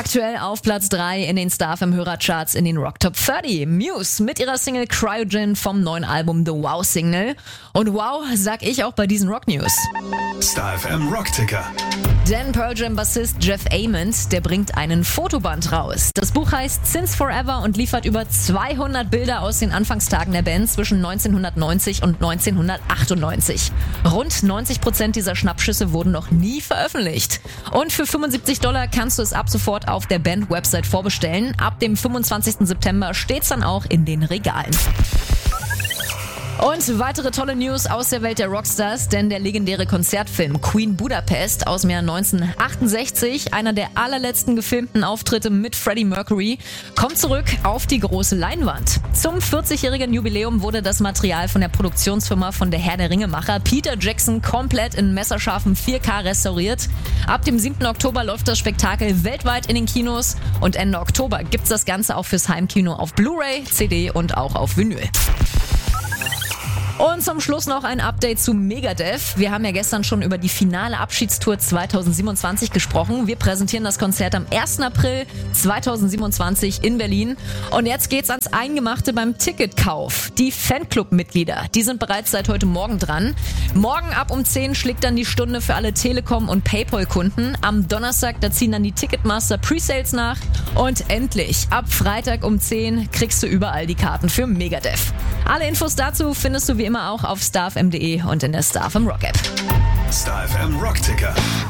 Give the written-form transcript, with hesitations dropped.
Aktuell auf Platz 3 in den StarFM Hörercharts in den Rock Top 30. Muse mit ihrer Single Cryogen vom neuen Album The Wow Signal. Und wow, sag ich auch bei diesen Rock News. StarFM Rockticker. Denn Pearl Jam Bassist Jeff Ament, der bringt einen Fotoband raus. Das Buch heißt Since Forever und liefert über 200 Bilder aus den Anfangstagen der Band zwischen 1990 und 1998. Rund 90% dieser Schnappschüsse wurden noch nie veröffentlicht. Und für $75 kannst du es ab sofort auf der Band-Website vorbestellen. Ab dem 25. September steht's dann auch in den Regalen. Und weitere tolle News aus der Welt der Rockstars, denn der legendäre Konzertfilm Queen Budapest aus dem Jahr 1968, einer der allerletzten gefilmten Auftritte mit Freddie Mercury, kommt zurück auf die große Leinwand. Zum 40-jährigen Jubiläum wurde das Material von der Produktionsfirma von der Herr der Ringe-Macher Peter Jackson komplett in messerscharfem 4K restauriert. Ab dem 7. Oktober läuft das Spektakel weltweit in den Kinos und Ende Oktober gibt's das Ganze auch fürs Heimkino auf Blu-ray, CD und auch auf Vinyl. Und zum Schluss noch ein Update zu Megadeth. Wir haben ja gestern schon über die finale Abschiedstour 2027 gesprochen. Wir präsentieren das Konzert am 1. April 2027 in Berlin. Und jetzt geht's ans Eingemachte beim Ticketkauf. Die Fanclub-Mitglieder, die sind bereits seit heute Morgen dran. Morgen ab um 10 schlägt dann die Stunde für alle Telekom- und Paypal-Kunden. Am Donnerstag, da ziehen dann die Ticketmaster Presales nach. Und endlich, ab Freitag um 10 kriegst du überall die Karten für Megadeth. Alle Infos dazu findest du wie immer auch auf starfm.de und in der StarFM Rock App. StarFM Rockticker.